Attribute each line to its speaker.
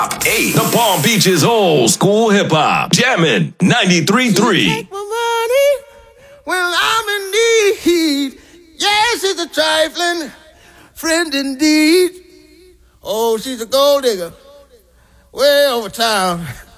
Speaker 1: 8. The Palm Beaches old school hip hop. Jammin' 93.3.
Speaker 2: Take my money when I'm in need. Yes, it's a trifling friend indeed. Oh, she's a gold digger way over town.